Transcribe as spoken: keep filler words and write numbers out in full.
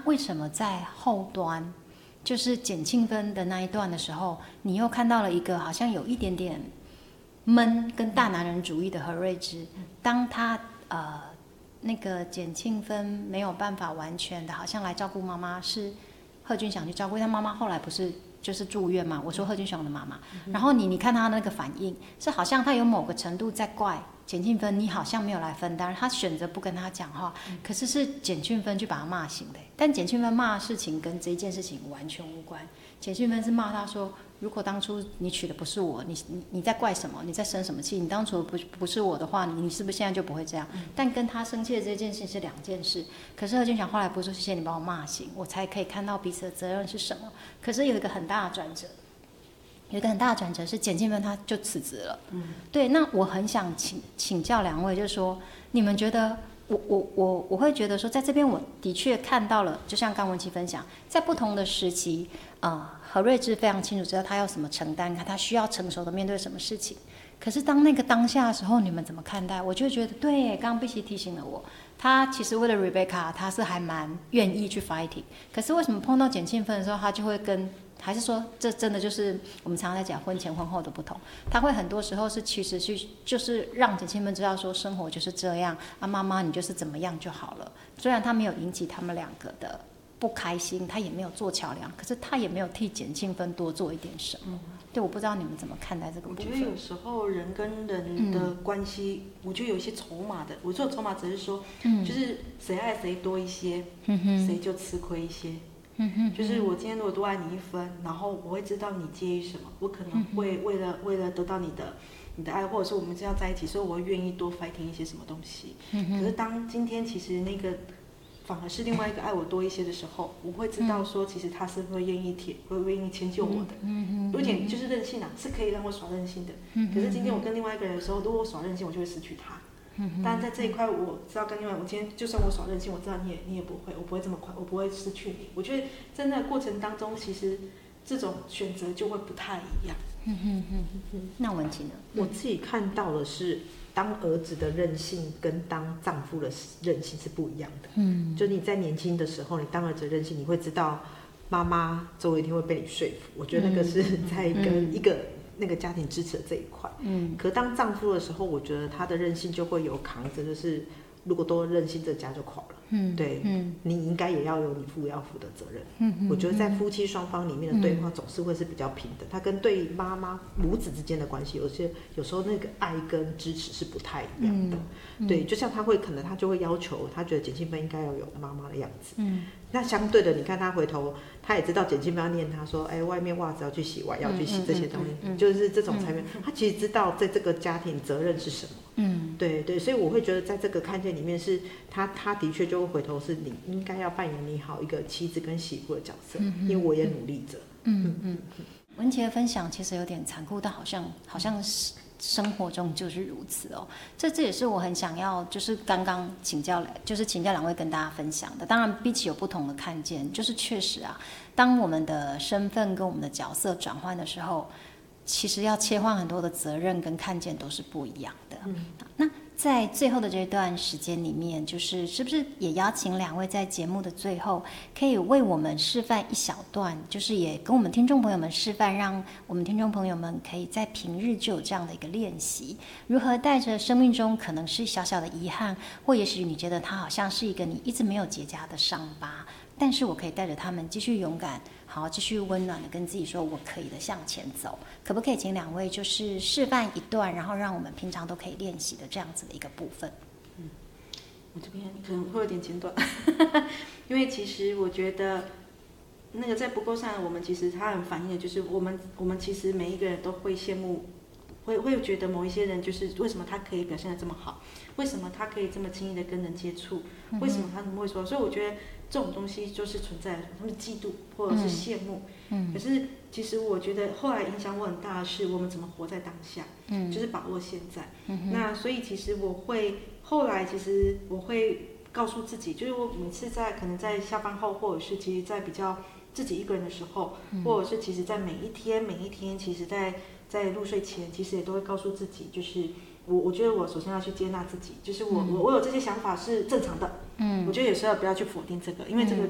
为什么在后端，就是简庆芬的那一段的时候，你又看到了一个好像有一点点闷跟大男人主义的何瑞芝？当他呃那个简庆芬没有办法完全的，好像来照顾妈妈，是贺军翔去照顾他妈妈，后来不是就是住院嘛？我说贺军翔的妈妈，然后你你看他那个反应，是好像他有某个程度在怪简庆芬，你好像没有来分担，他选择不跟他讲话，可是是简庆芬去把他骂醒的。但简庆芬骂的事情跟这件事情完全无关，简庆芬是骂他说，如果当初你娶的不是我，你你你在怪什么？你在生什么气？你当初不不是我的话，你你是不是现在就不会这样？但跟他生气的这件事是两件事。可是贺军翔后来不是说谢谢你把我骂醒，我才可以看到彼此的责任是什么。可是有一个很大的转折。有一个很大的转折是简庆芬他就辞职了，嗯，对，那我很想请请教两位，就是说你们觉得我我我我会觉得说，在这边我的确看到了，就像刚文琪分享，在不同的时期，呃，何瑞芝非常清楚知道他要什么承担，他需要成熟的面对什么事情。可是当那个当下的时候，你们怎么看待？我就觉得，对，刚刚碧琪提醒了我，他其实为了 Rebecca， 他是还蛮愿意去 fighting。可是为什么碰到简庆芬的时候，他就会跟还是说，这真的就是我们常常在讲婚前婚后的不同。他会很多时候是其实去就是让简庆芬知道说，生活就是这样啊，妈妈你就是怎么样就好了。虽然他没有引起他们两个的不开心，他也没有做桥梁，可是他也没有替简庆芬多做一点什么。对，我不知道你们怎么看待这个部分。 我觉得有时候人跟人的关系，嗯、我觉得有一些筹码的。我说的筹码只是说，嗯、就是谁爱谁多一些，嗯、谁就吃亏一些。就是我今天如果多爱你一分，然后我会知道你介意什么，我可能会为了为了得到你的你的爱，或者是我们这样在一起，所以我会愿意多 fighting 一些什么东西。可是当今天其实那个反而是另外一个爱我多一些的时候，我会知道说，其实他是会愿意贴，会愿意迁就我的。有点就是任性啊，是可以让我耍任性的。可是今天我跟另外一个人的时候，如果我耍任性，我就会失去他。但在这一块，我知道跟另外，我今天就算我耍任性，我知道你也你也不会，我不会这么快，我不会失去你。我觉得在那个过程当中，其实这种选择就会不太一样。 嗯哼哼哼，那文琪呢？ 我自己看到的是，当儿子的任性跟当丈夫的任性是不一样的。嗯，就你在年轻的时候，你当儿子的任性，你会知道妈妈总有一天会被你说服。我觉得那个是在跟一个。那个家庭支持的这一块，嗯，可当丈夫的时候，我觉得他的任性就会有扛着，就是如果都任性，这家就垮了，嗯，对，嗯，你应该也要有你负要负的责任，嗯，我觉得在夫妻双方里面的对话总是会是比较平等，他跟对妈妈母子之间的关系，有些有时候那个爱跟支持是不太一样的，嗯、对，就像他会可能他就会要求，他觉得简庆芬应该要有妈妈的样子，嗯。那相对的，你看他回头，他也知道简庆芬要念他说，哎，外面袜子要去洗，碗要去洗这些东西，嗯嗯嗯、就是这种才面。嗯、他其实知道在这个家庭责任是什么。嗯，对对，所以我会觉得在这个看见里面是，他他的确就会回头是你应该要扮演你好一个妻子跟媳妇的角色，嗯、因为我也努力着。嗯嗯嗯。 文琪的分享其实有点残酷，但好像好像是。生活中就是如此哦，这这也是我很想要，就是刚刚请教，就是请教两位跟大家分享的。当然，比起有不同的看见，就是确实啊，当我们的身份跟我们的角色转换的时候，其实要切换很多的责任跟看见都是不一样的。嗯、那在最后的这段时间里面，就是是不是也邀请两位在节目的最后，可以为我们示范一小段，就是也跟我们听众朋友们示范，让我们听众朋友们可以在平日就有这样的一个练习，如何带着生命中可能是小小的遗憾，或也许你觉得它好像是一个你一直没有结痂的伤疤，但是我可以带着他们继续勇敢，好，继续温暖的跟自己说，我可以的向前走。可不可以请两位就是示范一段，然后让我们平常都可以练习的这样子的一个部分？ 嗯，我这边可能会有点简短，因为其实我觉得那个在不够上，我们其实它很反映的就是我们我们其实每一个人都会羡慕。会会觉得某一些人就是为什么他可以表现得这么好，为什么他可以这么轻易的跟人接触，为什么他怎么会说？所以我觉得这种东西就是存在的，他们嫉妒或者是羡慕。嗯，可是其实我觉得后来影响我很大的是我们怎么活在当下，嗯，就是把握现在。嗯，那所以其实我会后来其实我会告诉自己，就是我每次在可能在下班后，或者是其实在比较自己一个人的时候，嗯、或者是其实在每一天每一天，其实在。在入睡前，其实也都会告诉自己，就是我，我觉得我首先要去接纳自己，就是我，我，我有这些想法是正常的。嗯，我觉得有时候不要去否定这个，因为这个